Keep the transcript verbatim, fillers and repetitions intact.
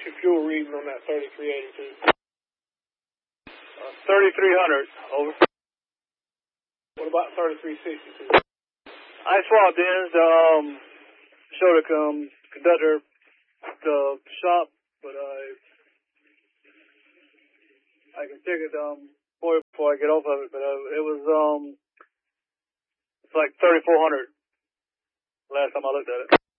Your fuel reading on that thirty-three eighty-two. Uh, thirty-three hundred, over. What about thirty-three sixty-two? I swapped in, the, um, showed the um, conductor the shop, but I, I can check it, um, for it before I get off of it, but uh, it was, um, it's like thirty-four hundred last time I looked at it.